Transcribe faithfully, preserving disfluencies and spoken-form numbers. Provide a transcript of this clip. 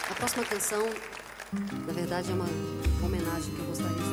A próxima canção, na verdade, é uma homenagem que eu gostaria de